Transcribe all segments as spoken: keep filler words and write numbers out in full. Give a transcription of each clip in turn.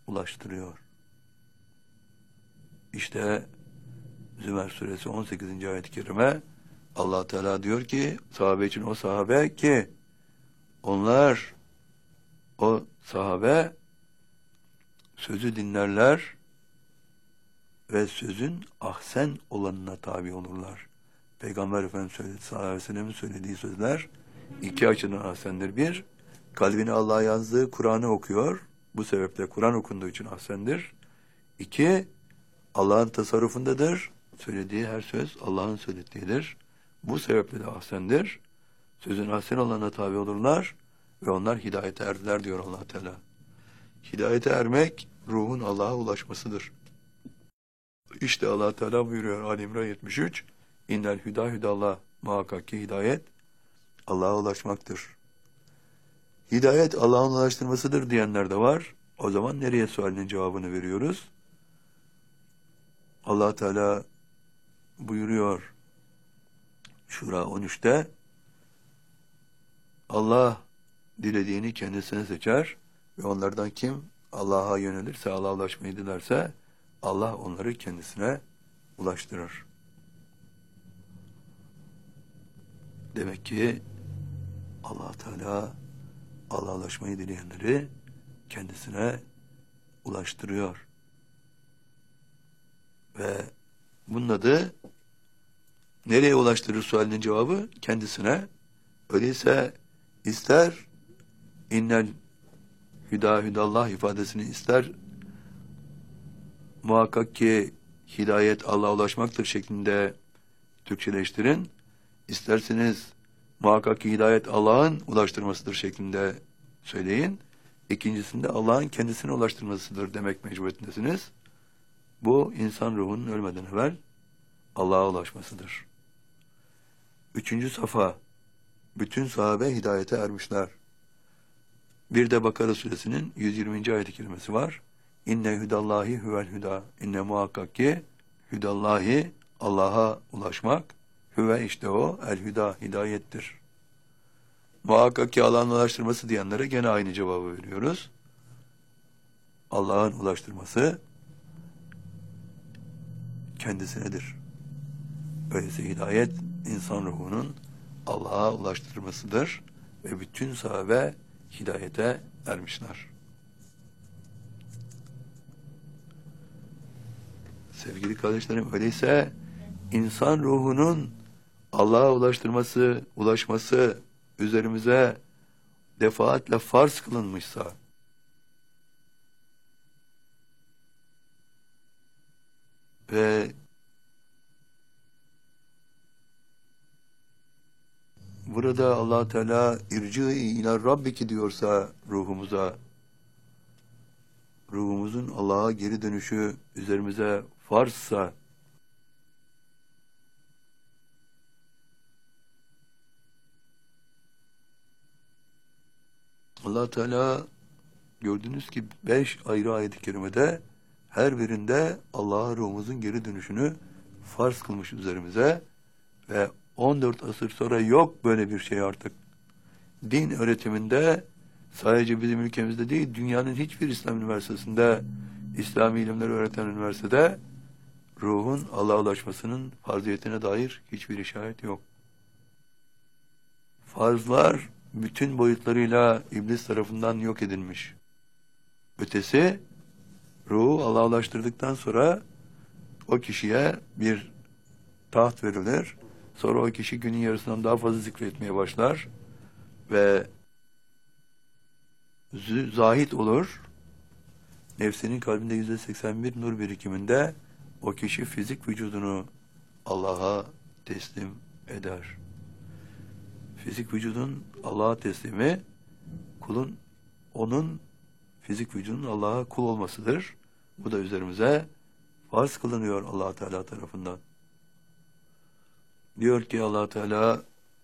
ulaştırıyor. İşte Zümer suresi on sekizinci ayet-i kerime Allah Teala diyor ki sahabe için, o sahabe ki onlar, o sahabe sözü dinlerler ve sözün ahsen olanına tabi olurlar. Peygamber Efendimiz söyledi, sallallahu aleyhi ve sellem'in söylediği sözler iki açıdan ahsendir. Bir, kalbine Allah yazdığı Kur'an'ı okuyor. Bu sebeple Kur'an okunduğu için ahsendir. İki, Allah'ın tasarrufundadır. Söylediği her söz Allah'ın söylediğidir. Bu sebeple de ahsendir. Sözün ahsen olanına tabi olurlar ve onlar hidayete erdiler diyor Allah Teala. Hidayete ermek ruhun Allah'a ulaşmasıdır. İşte Allah Teala buyuruyor Ali İmran yetmiş üç, İnnel hüda hüdallah, muhakkak ki hidayet Allah'a ulaşmaktır. Hidayet Allah'ın ulaştırmasıdır diyenler de var. O zaman nereye sualinin cevabını veriyoruz? Allah Teala buyuruyor Şura on üçte, Allah dilediğini kendisine seçer ve onlardan kim Allah'a yönelirse, Allah'a ulaşmayı dilerse Allah onları kendisine ulaştırır. Demek ki Allah Teala Allah'a ulaşmayı dileyenleri kendisine ulaştırıyor. Ve bunun adı nereye ulaştırır sualinin cevabı? Kendisine. Öyleyse ister innel hüda hüdallah ifadesini ister muhakkak ki hidayet Allah'a ulaşmaktır şeklinde Türkçeleştirin. İsterseniz muhakkak ki hidayet Allah'ın ulaştırmasıdır şeklinde söyleyin. İkincisinde Allah'ın kendisine ulaştırmasıdır demek mecburiyetindesiniz. Bu insan ruhunun ölmeden evvel Allah'a ulaşmasıdır. Üçüncü safa, bütün sahabe hidayete ermişler. Bir de Bakara suresinin yüz yirminci ayet-i kerimesi var. İnne hüdallahi huvel hüda. İnne muhakkak ki hüdallahi, Allah'a ulaşmak, hüve işte o, el hüda, hidayettir. Muhakkak ki Allah'ın ulaştırması diyenlere gene aynı cevabı veriyoruz. Allah'ın ulaştırması kendisinedir. Öyleyse hidayet insan ruhunun Allah'a ulaştırmasıdır ve bütün sahabe hidayete ermişler. Sevgili kardeşlerim, öyleyse insan ruhunun Allah'a ulaştırması, ulaşması üzerimize defaatle farz kılınmışsa ve burada Allah Teala irci ila rabbiki diyorsa ruhumuza, ruhumuzun Allah'a geri dönüşü üzerimize farzsa, Allah Teala gördünüz ki beş ayrı ayet-i kerimede her birinde Allah'a ruhumuzun geri dönüşünü farz kılmış üzerimize ve on dört asır sonra yok böyle bir şey artık. Din öğretiminde sadece bizim ülkemizde değil, dünyanın hiçbir İslam üniversitesinde, İslami ilimleri öğreten üniversitede ruhun Allah'a ulaşmasının farziyetine dair hiçbir işaret yok. Farzlar bütün boyutlarıyla iblis tarafından yok edilmiş. Ötesi, ruhu Allah'a ulaştırdıktan sonra o kişiye bir taht verilir. Sonra o kişi günün yarısından daha fazla zikretmeye başlar ve zahit olur. Nefsinin kalbinde yüzde seksen bir nur birikiminde o kişi fizik vücudunu Allah'a teslim eder. Fizik vücudun Allah'a teslimi, kulun, onun fizik vücudunun Allah'a kul olmasıdır. Bu da üzerimize farz kılınıyor Allah Teala tarafından. Diyor ki Allah Teala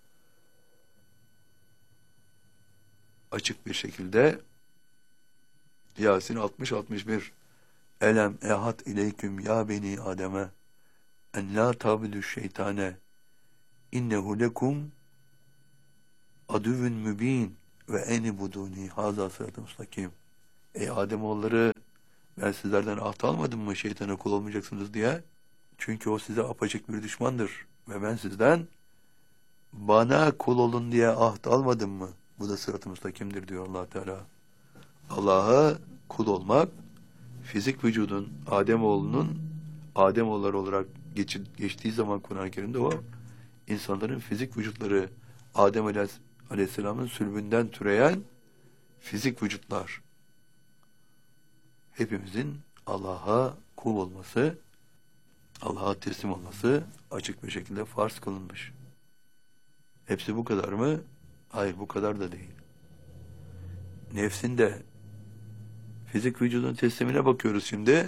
açık bir şekilde Yasin altmış altmış bir Elem ehad ileyküm ya beni Adem'e en la tabidü şeytane innehu lekum adüvün mübin ve eni buduni haza sırat-ı mustakim. Ey Ademoğulları, Ben sizlerden ahd almadım mı şeytana kul olmayacaksınız diye? Çünkü o size apaçık bir düşmandır. Ve ben sizden bana kul olun diye ahd almadım mı? Bu da sırat-ı müstakimdir diyor Allah Teala. Allah'a kul olmak, fizik vücudun, Ademoğlunun Ademoğulları olarak geçir, geçtiği zaman Kur'an-ı Kerim'de o, insanların fizik vücutları, Adem Aleyhisselam'ın sülbünden türeyen fizik vücutlar. Hepimizin Allah'a kul olması, Allah'a teslim olması açık bir şekilde farz kılınmış. Hepsi bu kadar mı? Hayır, bu kadar da değil. Nefsinde, fizik vücudun teslimine bakıyoruz şimdi.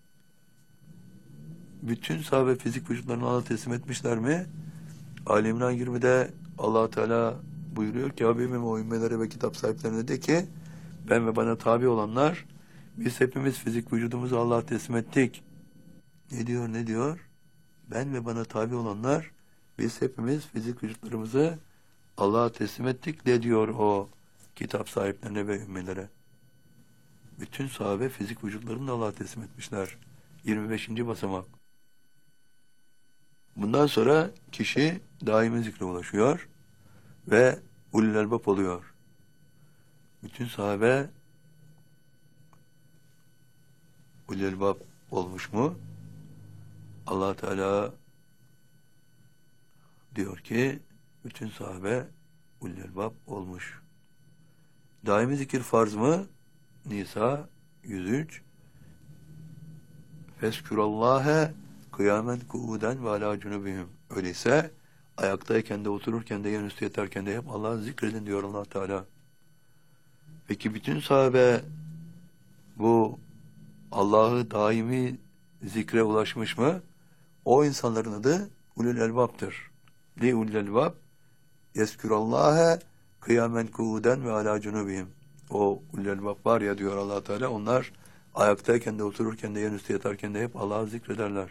Bütün sahabe fizik vücutlarını Allah'a teslim etmişler mi? Ali İmran yirmide Allah Teala buyuruyor ki Habibim o ümmelere ve kitap sahiplerine de ki ben ve bana tabi olanlar biz hepimiz fizik vücudumuzu Allah'a teslim ettik. Ne diyor ne diyor? Ben ve bana tabi olanlar biz hepimiz fizik vücutlarımızı Allah'a teslim ettik de diyor o kitap sahiplerine ve ümmelere. Bütün sahabe fizik vücutlarını Allah'a teslim etmişler. yirmi beşinci basamak. Bundan sonra kişi daimi zikre ulaşıyor ve ulul elbab oluyor. Bütün sahabe ulul elbab olmuş mu? Allah Teala diyor ki bütün sahabe ulul elbab olmuş. Daimi zikir farz mı? Nisa yüz üç. Feskürallâhe kıyamen kuuden ve alâ cunubihim. Öyleyse ayaktayken de otururken de yanüstü yatarken de hep Allah'ı zikredin diyor Allah Teala. Peki bütün sahabe bu Allah'ı daimi zikre ulaşmış mı? O insanların adı ulul elbaptır. Li ulul elbab yeskürallâhe kıyamen kuuden ve alâ cunubihim. O ulul elbab var ya diyor Allah Teala, onlar ayaktayken de otururken de yanüstü yatarken de hep Allah'ı zikrederler.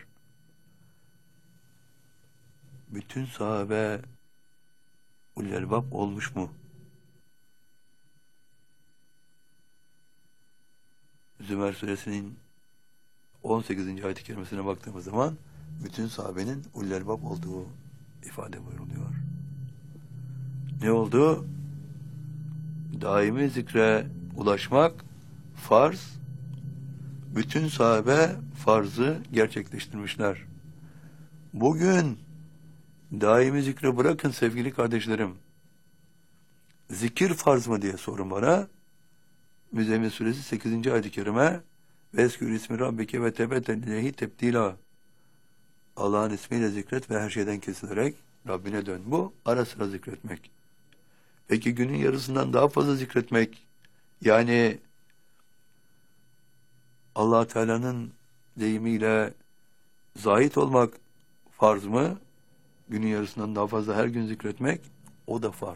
Bütün sahabe ulul elbab olmuş mu? Zümer suresinin on sekizinci ayet-i kerimesine baktığımız zaman bütün sahabenin ulul elbab olduğu ifade buyuruluyor. Ne oldu? Daimi zikre ulaşmak farz. Bütün sahabe farzı gerçekleştirmişler. Bugün daimi zikre bırakın sevgili kardeşlerim. Zikir farz mı diye sorun bana. Müzzemmil suresi sekizinci ayet-i kerime Veskür ismi rabbike ve tebeten ilehi tebdila. Allah'ın ismiyle zikret ve her şeyden kesilerek Rabbine dön. Bu ara sıra zikretmek. Peki günün yarısından daha fazla zikretmek, yani Allah Teala'nın deyimiyle zahit olmak farz mı? Günün yarısından daha fazla her gün zikretmek, o da farz.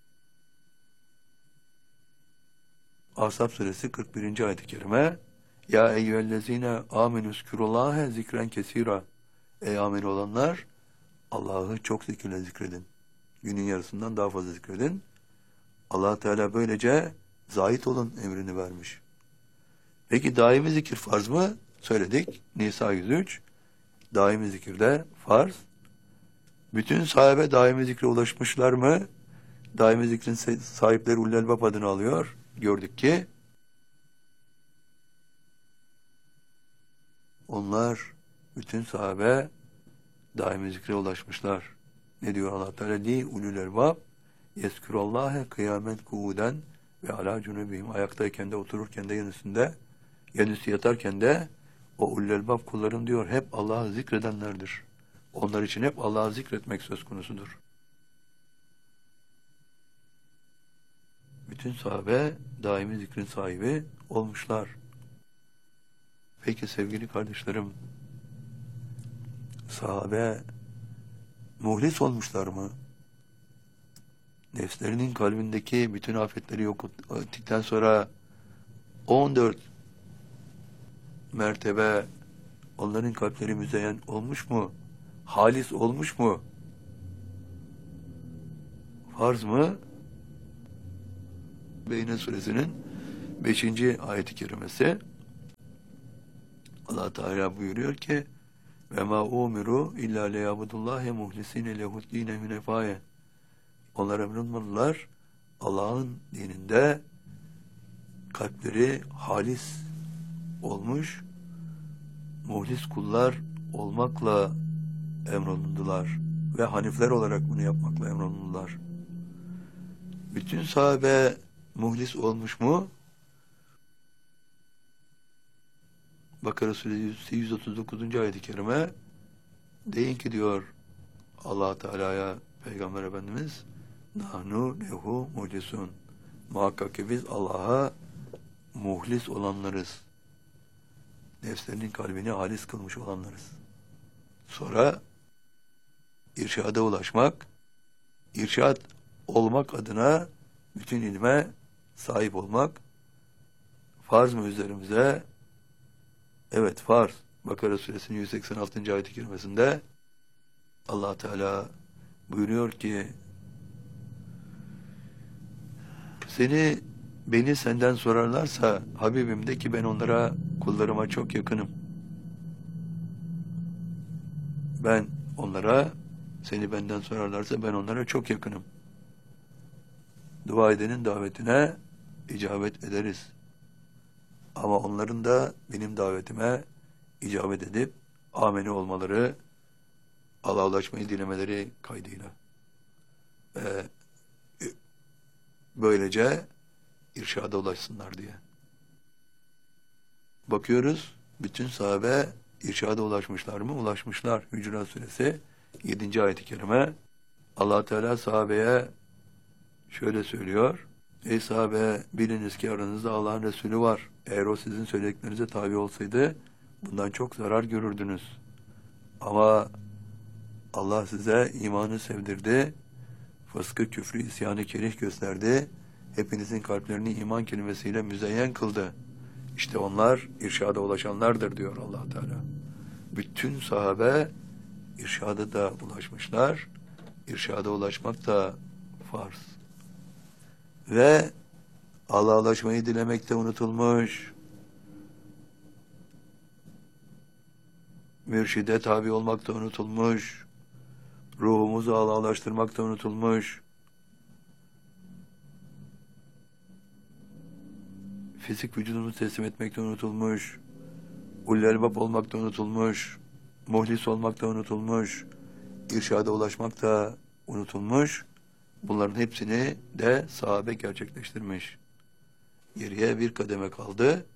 Ahzab suresi kırk birinci ayet-i kerime Ya eyyühellezine amenüskürullâhe zikren kesira. Ey amin olanlar, Allah'ı çok zikirle zikredin. Günün yarısından daha fazla zikredin. Allah Teala böylece zahit olun emrini vermiş. Peki daimi zikir farz mı? Söyledik. Nisa yüz üç. Daimi zikirde farz. Bütün sahabe daimi zikre ulaşmışlar mı? Daimi zikrin sahipleri ulul elbab adını alıyor. Gördük ki onlar, bütün sahabe daimi zikre ulaşmışlar. Ne diyor Allah Teala? Li ulul elbab yeskürallâhe kıyamen kuuden ve alâ cunubihim. Ayaktayken de otururken de yanüstünde, yanüstü yatarken de o ulul elbab kullarım diyor hep Allah'ı zikredenlerdir. Onlar için hep Allah'ı zikretmek söz konusudur. Bütün sahabe daimi zikrin sahibi olmuşlar. Peki sevgili kardeşlerim, sahabe muhlis olmuşlar mı? Nefslerinin kalbindeki bütün afetleri yok ettikten sonra on dört mertebe onların kalpleri müzeyyen olmuş mu? Halis olmuş mu? Farz mı? Beyne suresinin beşinci ayet-i kerimesi Allah Teala buyuruyor ki ve ma umiru illa liyabudullahi muhlisine lehu'd-dîne hünefaye. Onlar emrolunmadılar Allah'ın dininde kalpleri halis olmuş muhlis kullar olmakla emrolundular ve hanifler olarak bunu yapmakla emrolundular. Bütün sahabe muhlis olmuş mu? Bakara Suresi yüz otuz dokuzuncu ayet-i kerime deyin ki diyor Allah Teala'ya Peygamber Efendimiz nahnu lehu muhlisun. Muhakkak ki biz Allah'a muhlis olanlarız. Nefslerinin kalbini halis kılmış olanlarız. Sonra irşada ulaşmak, irşad olmak adına bütün ilme sahip olmak farz mı üzerimize? Evet farz. Bakara Suresinin yüz seksen altıncı ayet-i kerimesinde Allah Teala buyuruyor ki seni beni senden sorarlarsa Habibim de ki ben onlara kullarıma çok yakınım. Ben onlara seni benden sorarlarsa ben onlara çok yakınım. Dua edenin davetine icabet ederiz. Ama onların da benim davetime icabet edip ameni olmaları, Allah'a ulaşmayı dilemeleri kaydıyla. Ve böylece irşada ulaşsınlar diye. Bakıyoruz, bütün sahabe irşada ulaşmışlar mı? Ulaşmışlar. Hücurat Suresi yedinci ayet-i kerime Allah Teala sahabeye şöyle söylüyor. Ey sahabe biliniz ki aranızda Allah'ın Resulü var. Eğer o sizin söylediklerinize tabi olsaydı bundan çok zarar görürdünüz. Ama Allah size imanı sevdirdi. Fıskı, küfrü, isyanı kerih gösterdi. Hepinizin kalplerini iman kelimesiyle müzeyyen kıldı. İşte onlar irşada ulaşanlardır diyor Allah Teala. Bütün sahabe irşada da ulaşmışlar. İrşada ulaşmak da farz. Ve Allah'a ulaşmayı dilemekte unutulmuş. Mürşide tabi olmakta unutulmuş. Ruhumuzu Allah'a ulaştırmakta unutulmuş. Fizik vücudumuzu teslim etmekte unutulmuş. Ulul elbab olmakta unutulmuş. Muhlis olmakta unutulmuş. İrşada ulaşmakta unutulmuş. Bunların hepsini de sahabe gerçekleştirmiş. Geriye bir kademe kaldı.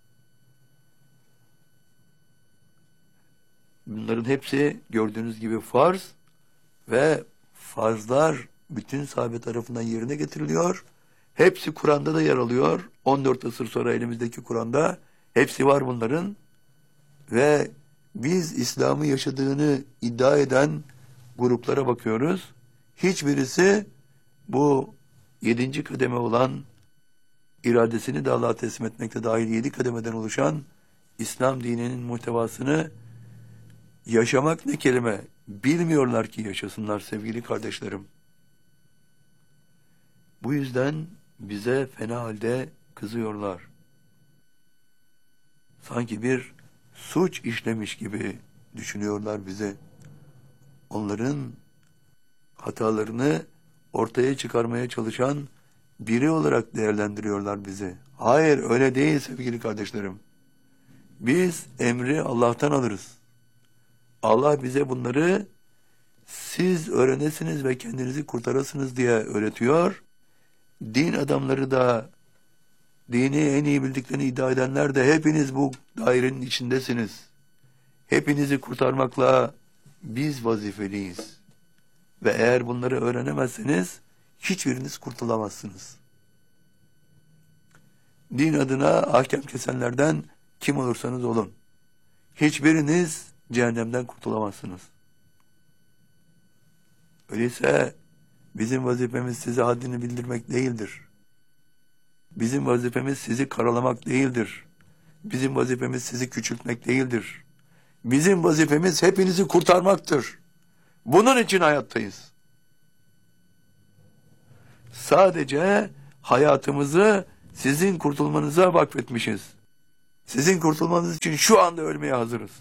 Bunların hepsi gördüğünüz gibi farz ve farzlar bütün sahabe tarafından yerine getiriliyor. Hepsi Kur'an'da da yer alıyor. on dört asır sonra elimizdeki Kur'an'da hepsi var bunların. Ve biz İslam'ı yaşadığını iddia eden gruplara bakıyoruz. Hiçbirisi bu yedinci kademe olan iradesini de Allah'a teslim etmekte dahil yedi kademeden oluşan İslam dininin muhtevasını yaşamak ne kelime? Bilmiyorlar ki yaşasınlar sevgili kardeşlerim. Bu yüzden bize fena halde kızıyorlar. Sanki bir suç işlemiş gibi düşünüyorlar bizi. Onların hatalarını ortaya çıkarmaya çalışan biri olarak değerlendiriyorlar bizi. Hayır, öyle değil sevgili kardeşlerim. Biz emri Allah'tan alırız. Allah bize bunları siz öğrenesiniz ve kendinizi kurtarasınız diye öğretiyor. Din adamları da, dini en iyi bildiklerini iddia edenler de hepiniz bu dairenin içindesiniz. Hepinizi kurtarmakla biz vazifeliyiz. Ve eğer bunları öğrenemezseniz hiçbiriniz kurtulamazsınız. Din adına ahkam kesenlerden kim olursanız olun. Hiçbiriniz cehennemden kurtulamazsınız. Öyleyse bizim vazifemiz size haddini bildirmek değildir. Bizim vazifemiz sizi karalamak değildir. Bizim vazifemiz sizi küçültmek değildir. Bizim vazifemiz hepinizi kurtarmaktır. Bunun için hayattayız. Sadece hayatımızı sizin kurtulmanıza vakfetmişiz. Sizin kurtulmanız için şu anda ölmeye hazırız.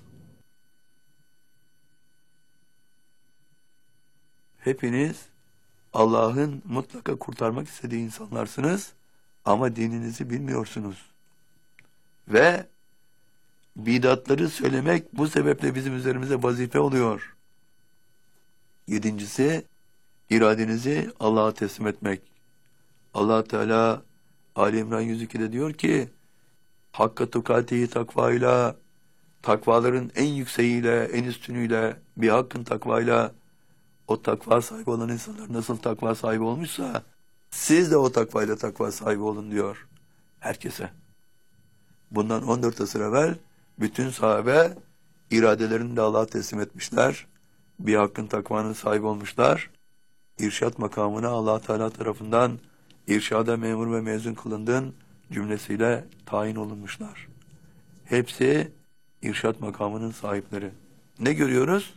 Hepiniz Allah'ın mutlaka kurtarmak istediği insanlarsınız ama dininizi bilmiyorsunuz. Ve bidatları söylemek bu sebeple bizim üzerimize vazife oluyor. Yedincisi, iradenizi Allah'a teslim etmek. Allah Teala Ali İmran yüz ikide diyor ki, Hakka tukatihi takvayla, takvaların en yükseğiyle, en üstünüyle, bir hakkın takvayla, o takva sahibi olan insanlar nasıl takva sahibi olmuşsa, siz de o takvayla takva sahibi olun diyor herkese. Bundan on dört asır evvel bütün sahabe iradelerini de Allah'a teslim etmişler. Bir hakkın takvanın sahibi olmuşlar. İrşad makamına Allah Teala tarafından irşada memur ve mezun kılındın cümlesiyle tayin olunmuşlar. Hepsi irşad makamının sahipleri. Ne görüyoruz?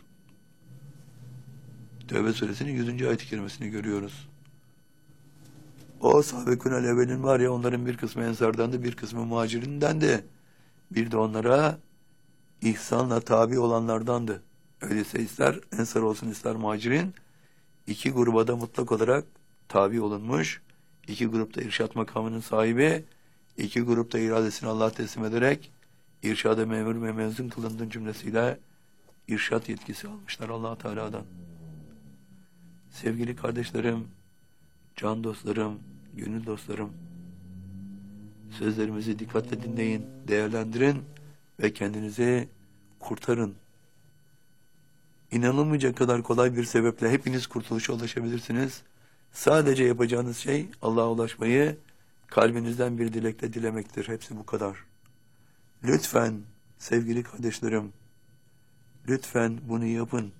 Tevbe suresinin yüzüncü ayet-i kerimesini görüyoruz. O sahabekûnel evvelin var ya, onların bir kısmı ensardandı, bir kısmı muhacirindendi. Bir de onlara ihsanla tabi olanlardandı. Öyleyse ister ensar olsun ister muhacirin, iki gruba da mutlak olarak tabi olunmuş. İki grupta irşad makamının sahibi, iki grupta iradesini Allah'a teslim ederek irşada memur ve mezun kılındığın cümlesiyle irşad yetkisi almışlar Allah Teala'dan. Sevgili kardeşlerim, can dostlarım, gönül dostlarım, sözlerimizi dikkatle dinleyin, değerlendirin ve kendinizi kurtarın. İnanılmayacak kadar kolay bir sebeple hepiniz kurtuluşa ulaşabilirsiniz. Sadece yapacağınız şey Allah'a ulaşmayı kalbinizden bir dilekle dilemektir. Hepsi bu kadar. Lütfen sevgili kardeşlerim, lütfen bunu yapın.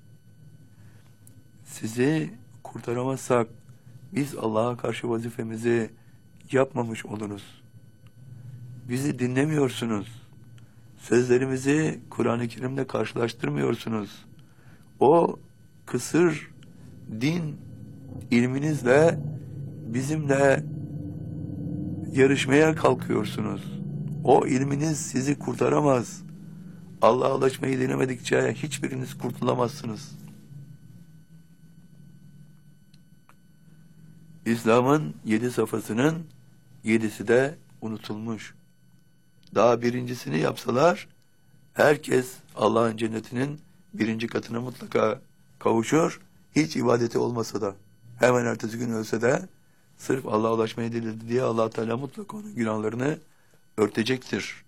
Sizi kurtaramazsak biz Allah'a karşı vazifemizi yapmamış oluruz. Bizi dinlemiyorsunuz. Sözlerimizi Kur'an-ı Kerim'le karşılaştırmıyorsunuz. O kısır din ilminizle bizimle yarışmaya kalkıyorsunuz. O ilminiz sizi kurtaramaz. Allah'a ulaşmayı denemedikçe hiçbiriniz kurtulamazsınız. İslam'ın yedi safhasının yedisi de unutulmuş. Daha birincisini yapsalar herkes Allah'ın cennetinin birinci katına mutlaka kavuşur. Hiç ibadeti olmasa da, hemen ertesi gün ölse de sırf Allah'a ulaşmayı diledi diye Allah Teala mutlaka onun günahlarını örtecektir.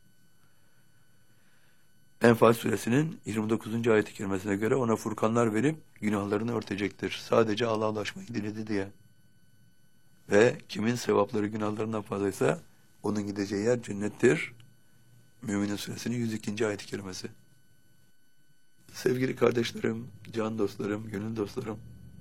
Enfal suresinin yirmi dokuzuncu ayet-i kerimesine göre ona furkanlar verip günahlarını örtecektir. Sadece Allah'a ulaşmayı diledi diye. Ve kimin sevapları günahlarından fazlaysa onun gideceği yer cennettir. Mü'minin suresinin yüz ikinci ayet-i kerimesi. Sevgili kardeşlerim, can dostlarım, gönül dostlarım,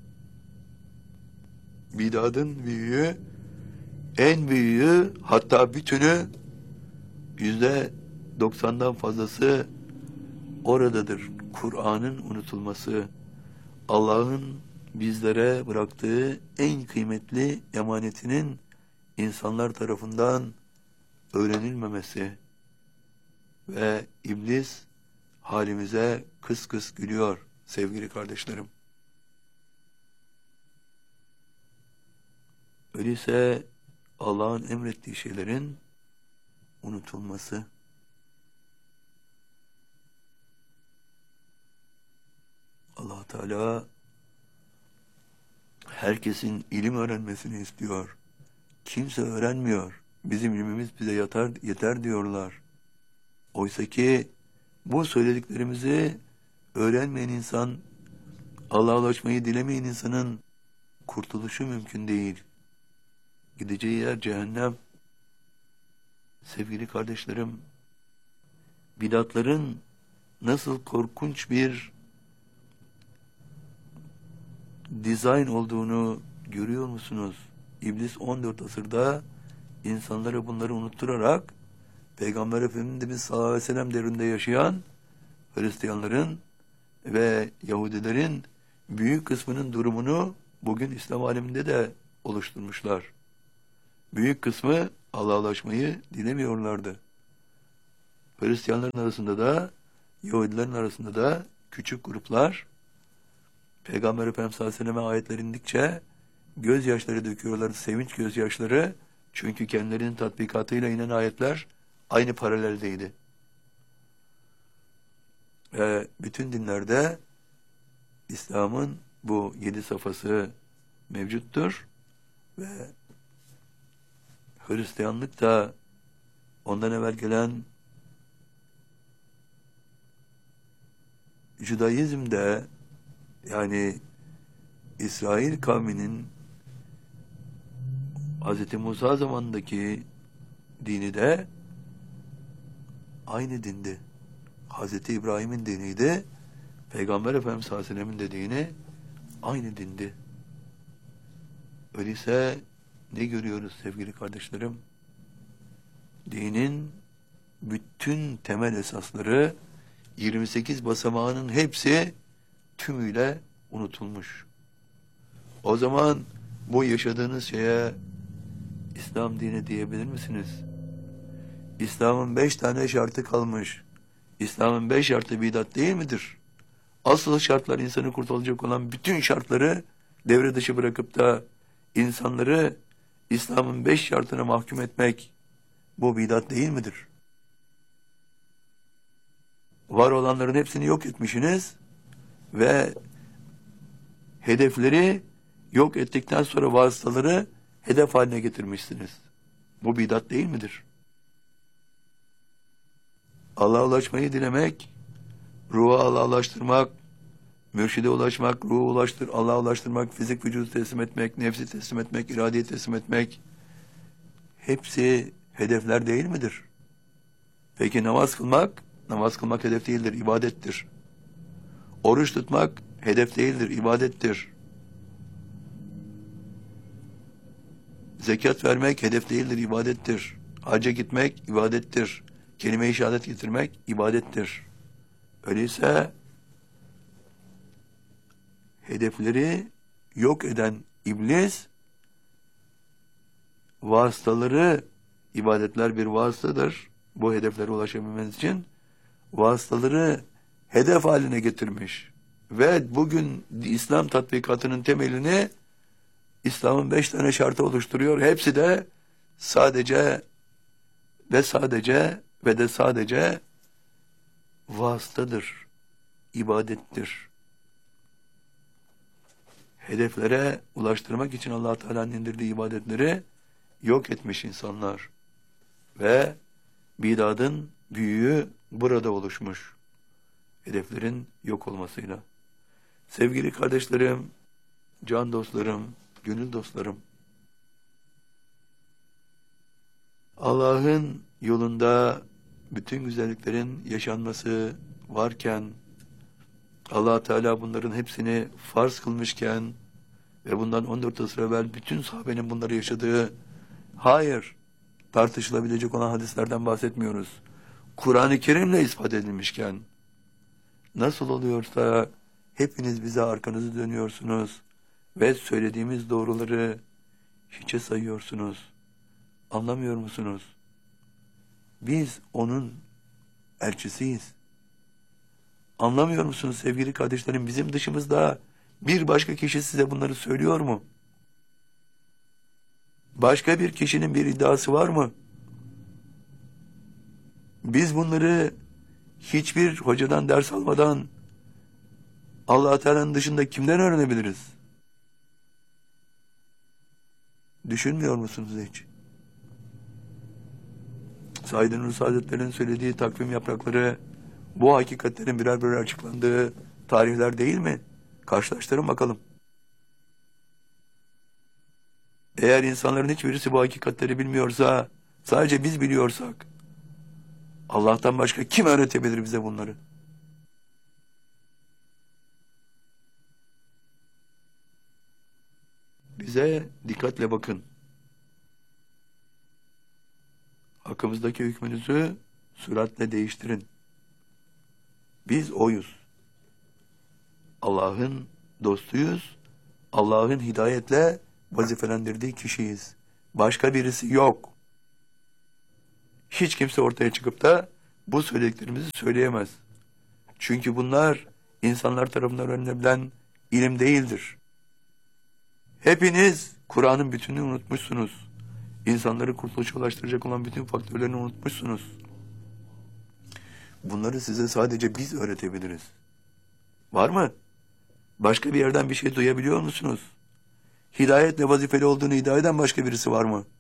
bid'atın büyüğü, en büyüğü, hatta bütünü, yüzde doksandan fazlası oradadır. Kur'an'ın unutulması, Allah'ın bizlere bıraktığı en kıymetli emanetinin insanlar tarafından öğrenilmemesi ve iblis halimize kıs kıs gülüyor sevgili kardeşlerim. Öyleyse Allah'ın emrettiği şeylerin unutulması, Allah Teala herkesin ilim öğrenmesini istiyor. Kimse öğrenmiyor. Bizim ilmimiz bize yeter, yeter diyorlar. Oysa ki bu söylediklerimizi öğrenmeyen insan, Allah'a ulaşmayı dilemeyen insanın kurtuluşu mümkün değil. Gideceği yer cehennem. Sevgili kardeşlerim, bidatların nasıl korkunç bir dizayn olduğunu görüyor musunuz? İblis on dört asırda insanlara bunları unutturarak Peygamber Efendimiz sallallahu aleyhi ve sellem devrinde yaşayan Hristiyanların ve Yahudilerin büyük kısmının durumunu bugün İslam aleminde de oluşturmuşlar. Büyük kısmı Allah'a ulaşmayı dilemiyorlardı. Hristiyanların arasında da, Yahudilerin arasında da küçük gruplar Peygamber Efendimiz sallallahu aleyhi ve selleme ayetler indikçe gözyaşları döküyorlar, sevinç gözyaşları. Çünkü kendilerinin tatbikatıyla inen ayetler aynı paraleldeydi. Ve bütün dinlerde İslam'ın bu yedi safhası mevcuttur. Ve Hristiyanlık da ondan evvel gelen Judaizm'de, yani İsrail kavminin Hz. Musa zamanındaki dini de aynı dindi. Hz. İbrahim'in diniydi. Peygamber Efendimiz sallallahu aleyhi ve sellem'in de dini aynı dindi. Öyleyse ne görüyoruz sevgili kardeşlerim? Dinin bütün temel esasları, yirmi sekiz basamağının hepsi tümüyle unutulmuş. O zaman bu yaşadığınız şeye İslam dini diyebilir misiniz? İslam'ın beş tane şartı kalmış. İslam'ın beş şartı bidat değil midir? Asıl şartlar, insanı kurtaracak olan bütün şartları devre dışı bırakıp da insanları İslam'ın beş şartına mahkum etmek, bu bidat değil midir? Var olanların hepsini yok etmişsiniz ve hedefleri yok ettikten sonra vasıtaları hedef haline getirmişsiniz. Bu bidat değil midir? Allah'a ulaşmayı dilemek, ruha Allah'a ulaştırmak, mürşide ulaşmak, ruhu ulaştır, Allah'a ulaştırmak, fizik vücudu teslim etmek, nefsi teslim etmek, iradeyi teslim etmek, hepsi hedefler değil midir? Peki namaz kılmak, namaz kılmak hedef değildir, ibadettir. Oruç tutmak hedef değildir, ibadettir. Zekat vermek hedef değildir, ibadettir. Hacca gitmek ibadettir. Kelime-i şehadet getirmek ibadettir. Öyleyse hedefleri yok eden iblis, vasıtaları, ibadetler bir vasıtadır. Bu hedeflere ulaşabilmeniz için vasıtaları hedef haline getirmiş. Ve bugün İslam tatbikatının temelini İslam'ın beş tane şartı oluşturuyor. Hepsi de sadece ve sadece ve de sadece vasıtadır, ibadettir. Hedeflere ulaştırmak için Allah Teala'nın indirdiği ibadetleri yok etmiş insanlar. Ve bidadın büyüğü burada oluşmuş. Hedeflerin yok olmasıyla. Sevgili kardeşlerim, can dostlarım, gönül dostlarım, Allah'ın yolunda bütün güzelliklerin yaşanması varken, Allah Teala bunların hepsini farz kılmışken ve bundan on dört asır evvel bütün sahabenin bunları yaşadığı, hayır, tartışılabilecek olan hadislerden bahsetmiyoruz. Kur'an-ı Kerim'le ispat edilmişken, nasıl oluyorsa hepiniz bize arkanızı dönüyorsunuz ve söylediğimiz doğruları hiçe sayıyorsunuz. Anlamıyor musunuz? Biz onun elçisiyiz. Anlamıyor musunuz sevgili kardeşlerim? Bizim dışımızda bir başka kişi size bunları söylüyor mu? Başka bir kişinin bir iddiası var mı? Biz bunları hiçbir hocadan ders almadan Allah Teala'nın dışında kimden öğrenebiliriz? Düşünmüyor musunuz hiç? Said Nursi Hazretleri'nin söylediği takvim yaprakları bu hakikatlerin birer birer açıklandığı tarihler değil mi? Karşılaştırın bakalım. Eğer insanların hiçbirisi bu hakikatleri bilmiyorsa, sadece biz biliyorsak, Allah'tan başka kim öğretebilir bize bunları? Bize dikkatle bakın. Hakkımızdaki hükmünüzü süratle değiştirin. Biz oyuz. Allah'ın dostuyuz. Allah'ın hidayetle vazifelendirdiği kişiyiz. Başka birisi yok. Hiç kimse ortaya çıkıp da bu söylediklerimizi söyleyemez. Çünkü bunlar insanlar tarafından öğrenilebilen ilim değildir. Hepiniz Kur'an'ın bütününü unutmuşsunuz. İnsanları kurtuluşa ulaştıracak olan bütün faktörlerini unutmuşsunuz. Bunları size sadece biz öğretebiliriz. Var mı? Başka bir yerden bir şey duyabiliyor musunuz? Hidayetle vazifeli olduğunu iddia eden başka birisi var mı?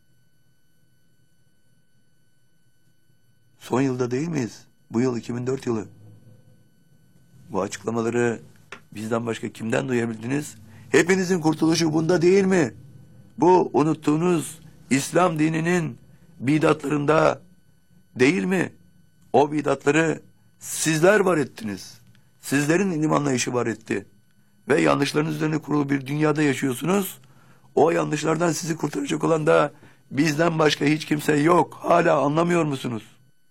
Son yılda değil miyiz? Bu yıl iki bin dört yılı. Bu açıklamaları bizden başka kimden duyabildiniz? Hepinizin kurtuluşu bunda değil mi? Bu unuttuğunuz İslam dininin bidatlarında değil mi? O bidatları sizler var ettiniz. Sizlerin ilim anlayışı var etti. Ve yanlışlarınız üzerine kurulu bir dünyada yaşıyorsunuz. O yanlışlardan sizi kurtaracak olan da bizden başka hiç kimse yok. Hala anlamıyor musunuz?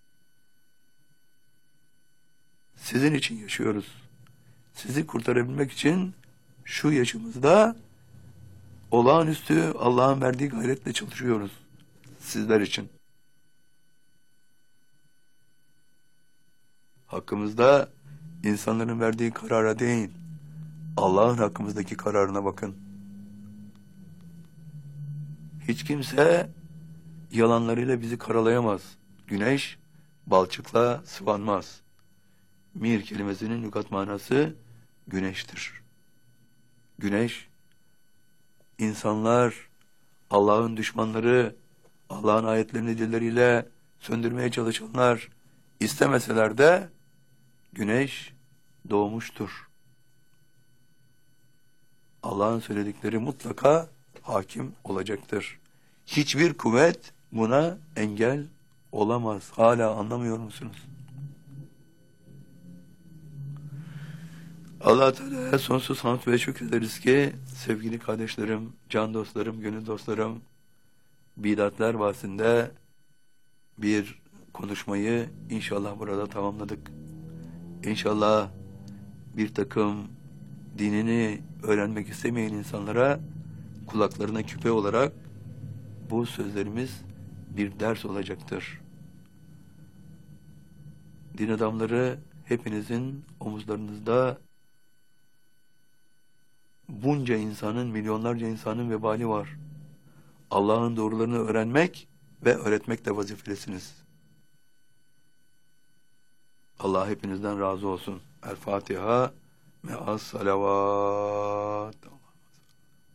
Sizin için yaşıyoruz. Sizi kurtarabilmek için şu yaşımızda olağanüstü Allah'ın verdiği gayretle çalışıyoruz. Sizler için. Hakkımızda insanların verdiği karara değil, Allah'ın hakkımızdaki kararına bakın. Hiç kimse yalanlarıyla bizi karalayamaz. Güneş balçıkla sıvanmaz. Mir kelimesinin lügat manası güneştir. Güneş, insanlar, Allah'ın düşmanları, Allah'ın ayetlerini dilleriyle söndürmeye çalışanlar istemeseler de güneş doğmuştur. Allah'ın söyledikleri mutlaka hakim olacaktır. Hiçbir kuvvet buna engel olamaz. Hala anlamıyor musunuz? Allah-u Teala'ya sonsuz hamd ve şükrederiz ki sevgili kardeşlerim, can dostlarım, gönül dostlarım, bidatler bahsinde bir konuşmayı inşallah burada tamamladık. İnşallah bir takım dinini öğrenmek istemeyen insanlara kulaklarına küpe olarak bu sözlerimiz bir ders olacaktır. Din adamları hepinizin omuzlarınızda bunca insanın, milyonlarca insanın vebali var. Allah'ın doğrularını öğrenmek ve öğretmek de vazifelisiniz. Allah hepinizden razı olsun. El Fatiha me'as salavat.